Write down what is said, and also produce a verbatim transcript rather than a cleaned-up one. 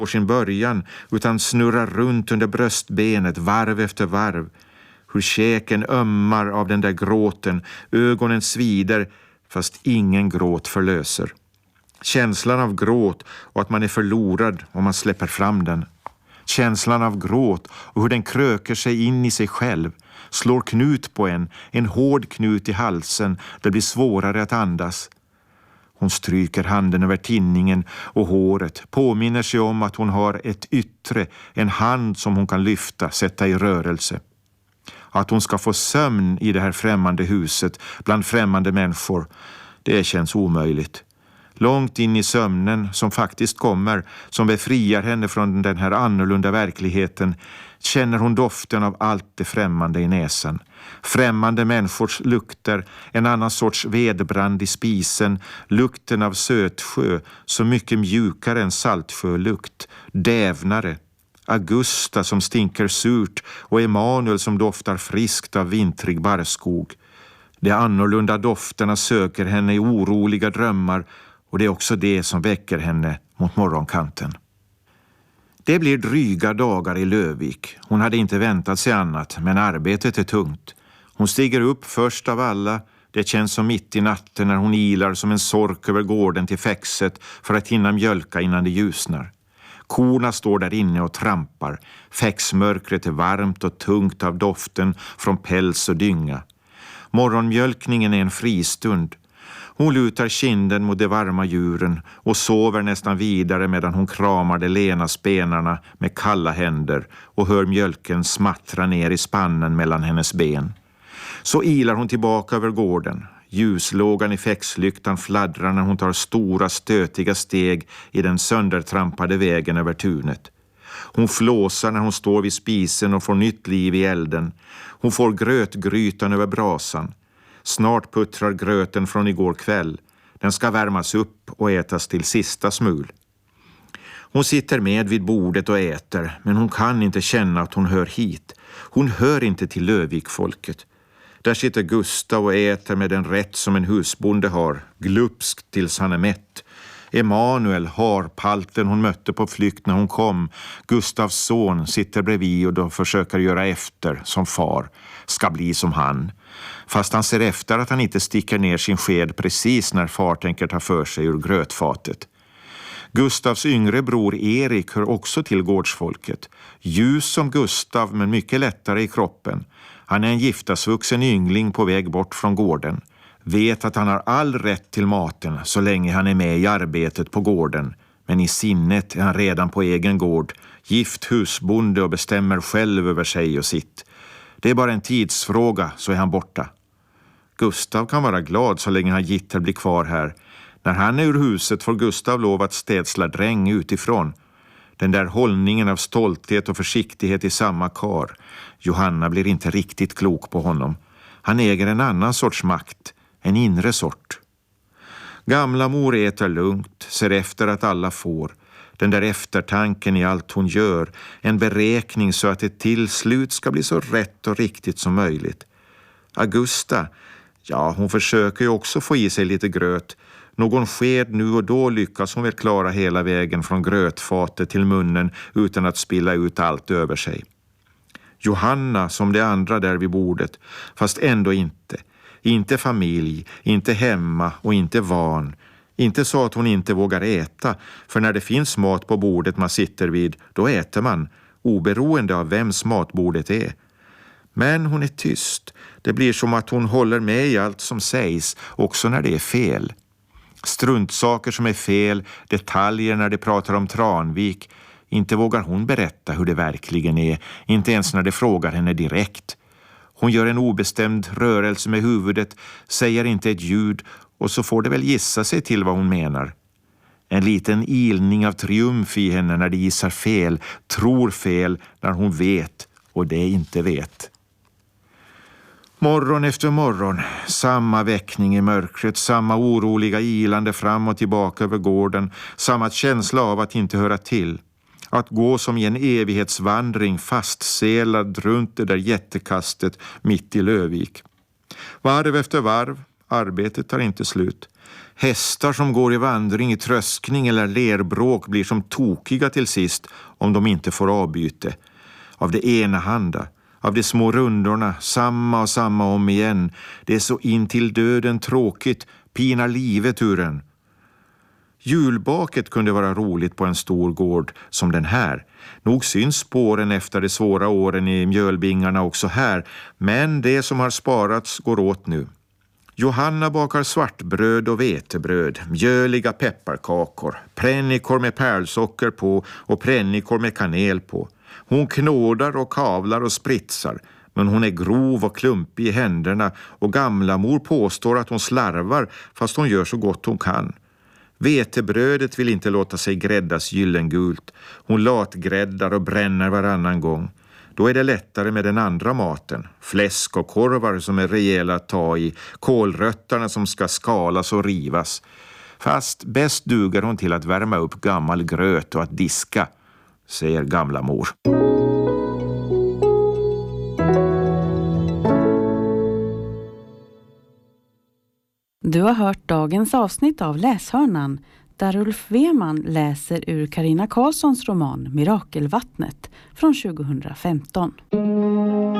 får sin början utan snurrar runt under bröstbenet varv efter varv. Hur käken ömmar av den där gråten, ögonen svider fast ingen gråt förlöser. Känslan av gråt och att man är förlorad om man släpper fram den. Känslan av gråt och hur den kröker sig in i sig själv, slår knut på en, en hård knut i halsen, det blir svårare att andas. Hon stryker handen över tinningen och håret, påminner sig om att hon har ett yttre, en hand som hon kan lyfta, sätta i rörelse. Att hon ska få sömn i det här främmande huset, bland främmande människor, det känns omöjligt. Långt in i sömnen som faktiskt kommer, som befriar henne från den här annorlunda verkligheten, känner hon doften av allt det främmande i näsan. Främmande människors lukter, en annan sorts vedbrand i spisen, lukten av sötsjö, så mycket mjukare än saltsjölukt, dävnare. Augusta som stinker surt och Emanuel som doftar friskt av vintrig barrskog. De annorlunda dofterna söker henne i oroliga drömmar och det är också det som väcker henne mot morgonkanten. Det blir dryga dagar i Lövvik. Hon hade inte väntat sig annat, men arbetet är tungt. Hon stiger upp först av alla. Det känns som mitt i natten när hon ilar som en sork över gården till fäxet för att hinna mjölka innan det ljusnar. Korna står där inne och trampar. Fäxmörkret är varmt och tungt av doften från päls och dynga. Morgonmjölkningen är en fristund. Hon lutar kinden mot de varma djuren och sover nästan vidare medan hon kramar de lena spenarna med kalla händer och hör mjölken smattra ner i spannen mellan hennes ben. Så ilar hon tillbaka över gården. Ljuslågan i fäxlyktan fladdrar när hon tar stora stötiga steg i den söndertrampade vägen över tunet. Hon flåsar när hon står vid spisen och får nytt liv i elden. Hon får grötgrytan över brasan. Snart puttrar gröten från igår kväll. Den ska värmas upp och ätas till sista smul. Hon sitter med vid bordet och äter, men hon kan inte känna att hon hör hit. Hon hör inte till Lövvikfolket. Där sitter Gustav och äter med den rätt som en husbonde har, glupskt tills han är mätt. Emanuel, harpalten hon mötte på flykt när hon kom, Gustavs son, sitter bredvid och då försöker göra efter som far, ska bli som han. Fast han ser efter att han inte sticker ner sin sked precis när far tänker ta för sig ur grötfatet. Gustavs yngre bror Erik hör också till gårdsfolket. Ljus som Gustav men mycket lättare i kroppen. Han är en giftasvuxen yngling på väg bort från gården. Vet att han har all rätt till maten så länge han är med i arbetet på gården. Men i sinnet är han redan på egen gård, gift husbonde och bestämmer själv över sig och sitt. Det är bara en tidsfråga så är han borta. Gustav kan vara glad så länge han Gitter blir kvar här. När han är ur huset får Gustav lov att städsla dräng utifrån. Den där hållningen av stolthet och försiktighet i samma kar. Johanna blir inte riktigt klok på honom. Han äger en annan sorts makt, en inre sort. Gamla mor äter lugnt, ser efter att alla får. Den där eftertanken i allt hon gör, en beräkning så att det till slut ska bli så rätt och riktigt som möjligt. Augusta, ja hon försöker ju också få i sig lite gröt. Någon sked nu och då lyckas hon väl klara hela vägen från grötfatet till munnen utan att spilla ut allt över sig. Johanna som de andra där vid bordet, fast ändå inte. Inte familj, inte hemma och inte van. Inte så att hon inte vågar äta, för när det finns mat på bordet man sitter vid, då äter man, oberoende av vems matbordet är. Men hon är tyst. Det blir som att hon håller med i allt som sägs, också när det är fel. Struntsaker som är fel, detaljer när de pratar om Tranvik. Inte vågar hon berätta hur det verkligen är, inte ens när de frågar henne direkt. Hon gör en obestämd rörelse med huvudet, säger inte ett ljud och så får det väl gissa sig till vad hon menar. En liten ilning av triumf i henne när de gissar fel, tror fel när hon vet och det inte vet. Morgon efter morgon, samma väckning i mörkret, samma oroliga ilande fram och tillbaka över gården, samma känsla av att inte höra till. Att gå som i en evighetsvandring fastselad runt det där jättekastet mitt i Lövvik. Varv efter varv, arbetet tar inte slut. Hästar som går i vandring i tröskning eller lerbråk blir som tokiga till sist om de inte får avbyte. Av det enahanda, av de små rundorna, samma och samma om igen. Det är så in till döden tråkigt, pinar livet ur en. Julbaket kunde vara roligt på en stor gård som den här. Nog syns spåren efter de svåra åren i mjölbingarna också här, men det som har sparats går åt nu. Johanna bakar svartbröd och vetebröd, mjöliga pepparkakor, prännikor med pärlsocker på och prännikor med kanel på. Hon knådar och kavlar och spritsar, men hon är grov och klumpig i händerna och gamla mor påstår att hon slarvar fast hon gör så gott hon kan. Vetebrödet vill inte låta sig gräddas gyllengult. Hon latgräddar och bränner varannan gång. Då är det lättare med den andra maten. Fläsk och korvar som är rejäla att ta i. Kålrötterna som ska skalas och rivas. Fast bäst duger hon till att värma upp gammal gröt och att diska, säger gamla mor. Du har hört dagens avsnitt av Läshörnan där Ulf Weman läser ur Carina Karlssons roman Mirakelvattnet från tjugohundrafemton.